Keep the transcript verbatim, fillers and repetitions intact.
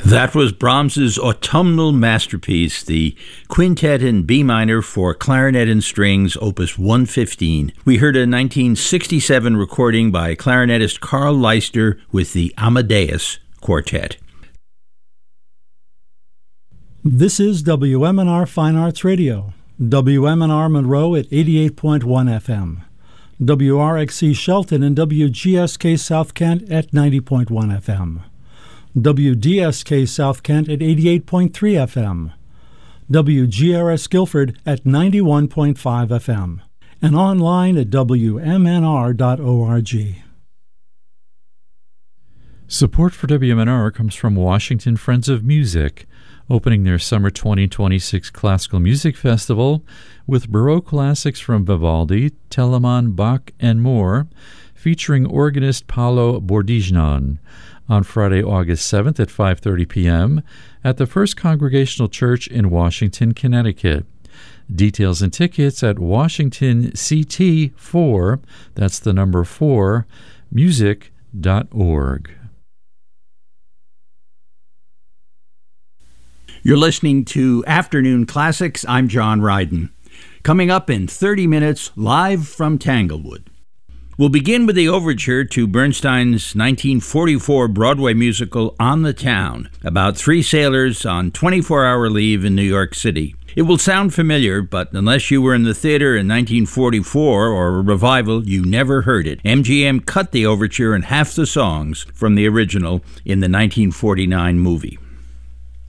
That was Brahms's autumnal masterpiece, the Quintet in B minor for clarinet and strings, opus one fifteen. We heard a nineteen sixty-seven recording by clarinetist Carl Leister with the Amadeus Quartet. This is W M N R Fine Arts Radio, W M N R Monroe at eighty-eight point one F M, W R X C Shelton and W G S K South Kent at ninety point one F M. W D S K South Kent at eighty-eight point three F M, W G R S Guilford at ninety-one point five F M, and online at W M N R dot org. Support for W M N R comes from Washington Friends of Music, opening their Summer twenty twenty-six Classical Music Festival with Baroque classics from Vivaldi, Telemann, Bach, and more, featuring organist Paolo Bordignon, on Friday, August seventh at five thirty p.m. at the First Congregational Church in Washington, Connecticut. Details and tickets at Washington C T four, that's the number four, music dot org. You're listening to Afternoon Classics. I'm John Ryden. Coming up in thirty minutes, live from Tanglewood. We'll begin with the overture to Bernstein's nineteen forty-four Broadway musical On the Town, about three sailors on twenty-four hour leave in New York City. It will sound familiar, but unless you were in the theater in nineteen forty-four or a revival, you never heard it. M G M cut the overture and half the songs from the original in the nineteen forty-nine movie.